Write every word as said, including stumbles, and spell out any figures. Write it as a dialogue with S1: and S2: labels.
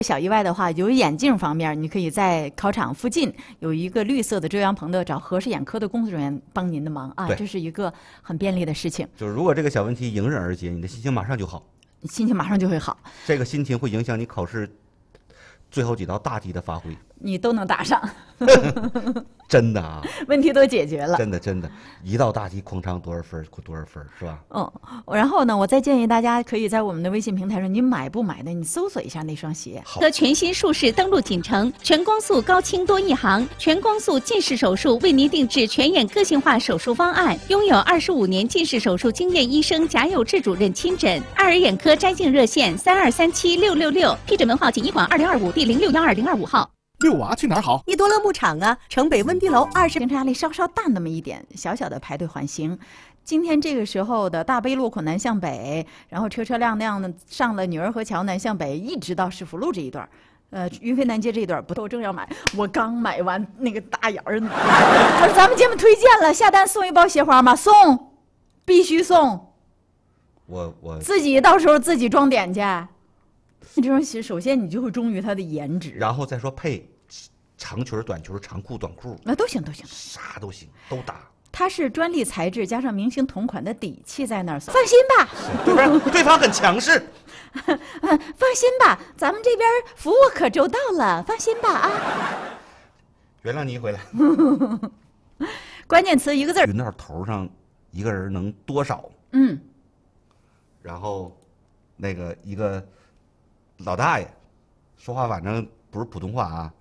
S1: 小意外的话，由于眼镜方面，你可以在考场附近有一个绿色的遮阳棚的，找合适眼科的工作人员帮您的忙啊，这是一个很便利的事情。
S2: 就是如果这个小问题迎刃而解，你的心情马上就好，
S1: 心情马上就会好。
S2: 这个心情会影响你考试最后几道大题的发挥，
S1: 你都能答上。
S2: 真的啊，
S1: 问题都解决了。
S2: 真的真的，一道大题哐当多少分多少分是吧？
S1: 嗯，然后呢，我再建议大家可以在我们的微信平台上，你买不买的，你搜索一下那双鞋。
S3: 和全新术式登陆锦城，全光速高清多一行，全光速近视手术为您定制全眼个性化手术方案，拥有二十五年近视手术经验医生贾有志主任亲诊。爱尔眼科摘镜热线三二三七六六六，批准文号锦医馆二零二五第零六幺二零二五号。
S4: 遛娃去哪儿好？
S5: 伊多乐牧场啊，城北温迪楼二十。
S1: 行车压力稍稍大那么一点，小小的排队缓行。今天这个时候的大悲路口南向北，然后车车辆辆的上了女儿河桥南向北，一直到市府路这一段。呃，云飞南街这一段不，我正要买，我刚买完那个大眼儿。我说咱们节目推荐了，下单送一包鞋花吗？送，必须送。
S2: 我我
S1: 自己到时候自己装点去。这双鞋首先你就会忠于它的颜值，
S2: 然后再说配长裙、短裙、长裤、短裤，
S1: 那、啊、都行都行，
S2: 啥都行，都搭。
S1: 它是专利材质加上明星同款的底气在那儿，放心吧。
S2: 对不是？对方很强势。
S1: 放心吧，咱们这边服务可周到了，放心吧啊。
S2: 原谅你一回来。
S1: 关键词一个字儿。
S2: 云道头上一个人能多少？
S1: 嗯。
S2: 然后，那个一个老大爷，说话反正不是普通话啊，